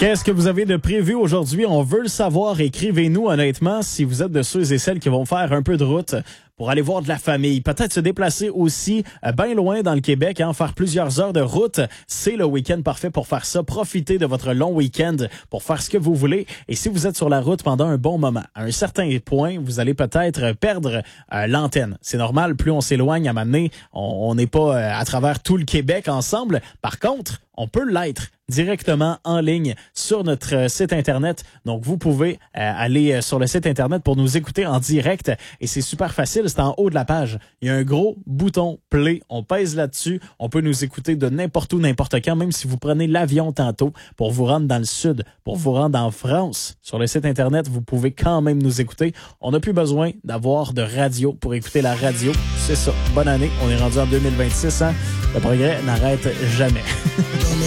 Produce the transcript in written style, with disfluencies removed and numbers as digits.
Qu'est-ce que vous avez de prévu aujourd'hui? On veut le savoir. Écrivez-nous honnêtement si vous êtes de ceux et celles qui vont faire un peu de route pour aller voir de la famille. Peut-être se déplacer aussi bien loin dans le Québec, faire plusieurs heures de route. C'est le week-end parfait pour faire ça. Profitez de votre long week-end pour faire ce que vous voulez. Et si vous êtes sur la route pendant un bon moment, à un certain point, vous allez peut-être perdre l'antenne. C'est normal, plus on s'éloigne à un moment donné, on n'est pas à travers tout le Québec ensemble. Par contre, on peut l'être directement en ligne sur notre site Internet. Donc, vous pouvez aller sur le site Internet pour nous écouter en direct. Et c'est super facile, c'est en haut de la page. Il y a un gros bouton play. On pèse là-dessus. On peut nous écouter de n'importe où, n'importe quand, même si vous prenez l'avion tantôt pour vous rendre dans le sud, pour vous rendre en France. Sur le site Internet, vous pouvez quand même nous écouter. On n'a plus besoin d'avoir de radio pour écouter la radio. C'est ça. Bonne année. On est rendu en 2026. Le progrès n'arrête jamais.